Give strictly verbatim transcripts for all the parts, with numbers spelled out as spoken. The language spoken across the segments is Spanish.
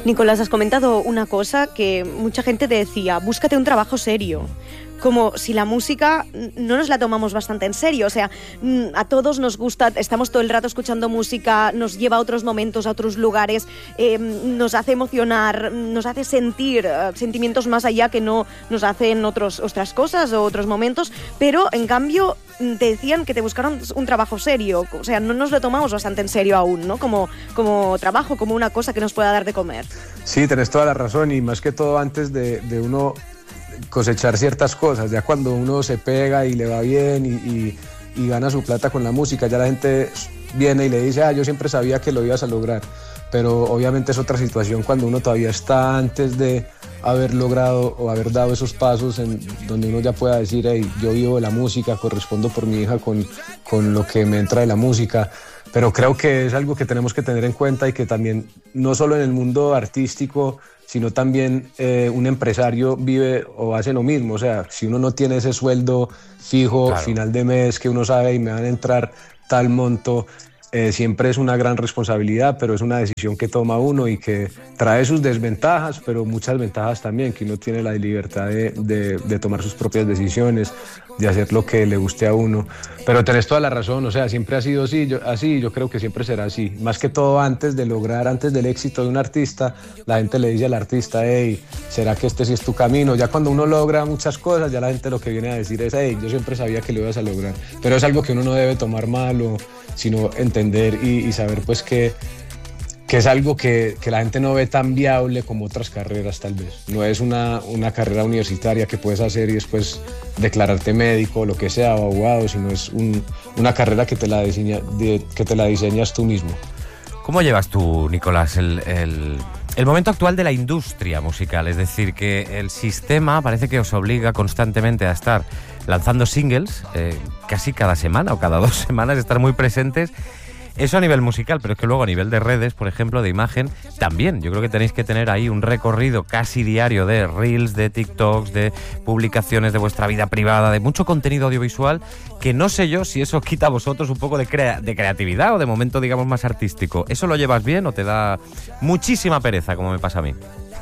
Nicolás, has comentado una cosa que mucha gente te decía, búscate un trabajo serio. Como si la música no nos la tomamos bastante en serio, o sea, a todos nos gusta, estamos todo el rato escuchando música, nos lleva a otros momentos, a otros lugares, eh, nos hace emocionar, nos hace sentir uh, sentimientos más allá que no nos hacen otros, otras cosas o otros momentos, pero en cambio te decían que te buscaron un trabajo serio, o sea, no nos lo tomamos bastante en serio aún, ¿no? Como, como trabajo, como una cosa que nos pueda dar de comer. Sí, tenés toda la razón, y más que todo antes de, de uno cosechar ciertas cosas, ya cuando uno se pega y le va bien y, y, y gana su plata con la música, ya la gente viene y le dice, ah, yo siempre sabía que lo ibas a lograr, pero obviamente es otra situación cuando uno todavía está antes de haber logrado o haber dado esos pasos en donde uno ya pueda decir, hey, yo vivo de la música, correspondo por mi hija con, con lo que me entra de la música. Pero creo que es algo que tenemos que tener en cuenta, y que también, no solo en el mundo artístico, sino también eh, un empresario vive o hace lo mismo. O sea, si uno no tiene ese sueldo fijo, claro, final de mes, que uno sabe y me van a entrar tal monto, eh, siempre es una gran responsabilidad, pero es una decisión que toma uno y que trae sus desventajas, pero muchas ventajas también, que uno tiene la libertad de, de, de tomar sus propias decisiones, de hacer lo que le guste a uno. Pero tenés toda la razón, o sea, siempre ha sido así, yo, así, yo creo que siempre será así. Más que todo antes de lograr, antes del éxito de un artista, la gente le dice al artista, hey, ¿será que este sí es tu camino? Ya cuando uno logra muchas cosas, ya la gente lo que viene a decir es, hey, yo siempre sabía que lo ibas a lograr. Pero es algo que uno no debe tomar mal, o, sino entender y, y saber pues que que es algo que, que la gente no ve tan viable como otras carreras tal vez. No es una, una carrera universitaria que puedes hacer y después declararte médico o lo que sea, o abogado, sino es un, una carrera que te, la diseña, de, que te la diseñas tú mismo. ¿Cómo llevas tú, Nicolás, el, el, el momento actual de la industria musical? Es decir, que el sistema parece que os obliga constantemente a estar lanzando singles, eh, casi cada semana o cada dos semanas, estar muy presentes. Eso a nivel musical, pero es que luego a nivel de redes, por ejemplo, de imagen, también. Yo creo que tenéis que tener ahí un recorrido casi diario de reels, de TikToks, de publicaciones de vuestra vida privada, de mucho contenido audiovisual, que no sé yo si eso os quita a vosotros un poco de, crea- de creatividad o de momento, digamos, más artístico. ¿Eso lo llevas bien o te da muchísima pereza, como me pasa a mí?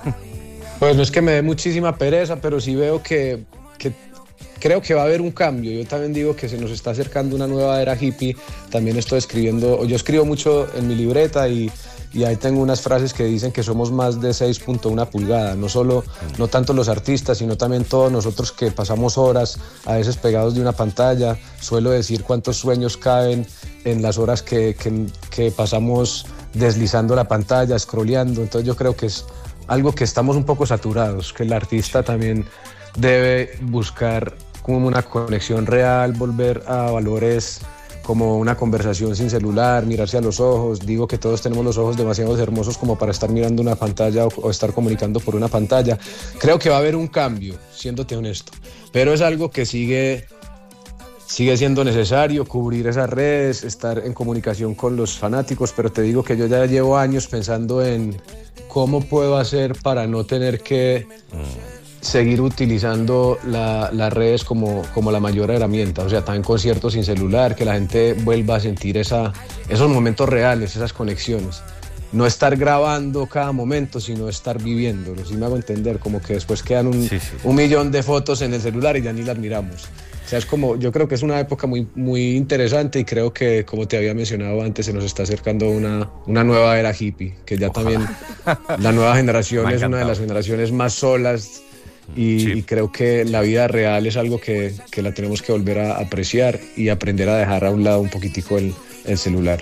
Pues no es que me dé muchísima pereza, pero sí veo que... que creo que va a haber un cambio. Yo también digo que se nos está acercando una nueva era hippie. También estoy escribiendo, yo escribo mucho en mi libreta, y, y ahí tengo unas frases que dicen que somos más de seis punto uno pulgadas. No solo, no tanto los artistas, sino también todos nosotros que pasamos horas a veces pegados de una pantalla. Suelo decir cuántos sueños caben en las horas que, que, que pasamos deslizando la pantalla, scrolleando. Entonces yo creo que es algo que estamos un poco saturados, que el artista también debe buscar como una conexión real, volver a valores como una conversación sin celular, mirarse a los ojos. Digo que todos tenemos los ojos demasiado hermosos como para estar mirando una pantalla o, o estar comunicando por una pantalla. Creo que va a haber un cambio, siéndote honesto, pero es algo que sigue, sigue siendo necesario, cubrir esas redes, estar en comunicación con los fanáticos, pero te digo que yo ya llevo años pensando en cómo puedo hacer para no tener que... Mm. seguir utilizando la, las redes como, como la mayor herramienta, o sea, también conciertos sin celular, que la gente vuelva a sentir esa, esos momentos reales, esas conexiones. No estar grabando cada momento, sino estar viviéndolo, ¿sí me hago entender? Como que después quedan un, sí, sí. un millón de fotos en el celular y ya ni las miramos. O sea, es como, yo creo que es una época muy, muy interesante, y creo que, como te había mencionado antes, se nos está acercando una, una nueva era hippie, que ya Ojalá. También la nueva generación es una de las generaciones más solas. Y, sí. y creo que la vida real es algo que, que la tenemos que volver a apreciar y aprender a dejar a un lado un poquitico el, el celular.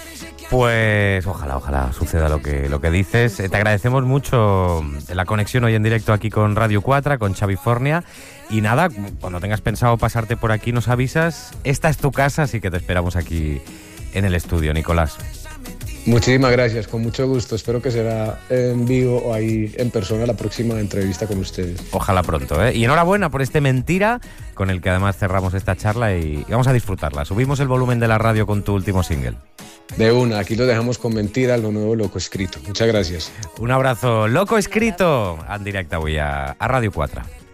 Pues ojalá, ojalá suceda lo que, lo que dices. Te agradecemos mucho la conexión hoy en directo aquí con Radio cuatro, con Xavi Fornia. Y nada, cuando tengas pensado pasarte por aquí nos avisas. Esta es tu casa, así que te esperamos aquí en el estudio, Nicolás. Muchísimas gracias, con mucho gusto. Espero que será en vivo o ahí en persona la próxima entrevista con ustedes. Ojalá pronto, ¿eh? Y enhorabuena por este Mentira, con el que además cerramos esta charla y, y vamos a disfrutarla. Subimos el volumen de la radio con tu último single. De una, aquí lo dejamos con Mentira, lo nuevo Loco Escrito. Muchas gracias. Un abrazo. Loco Escrito, en directe avui a, a Radio cuatro.